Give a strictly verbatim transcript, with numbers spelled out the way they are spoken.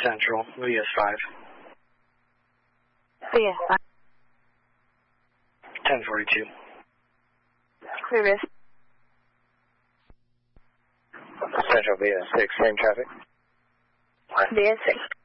Central, V S five. V S five. ten forty-two. Service. Central V S six, same traffic. V S six.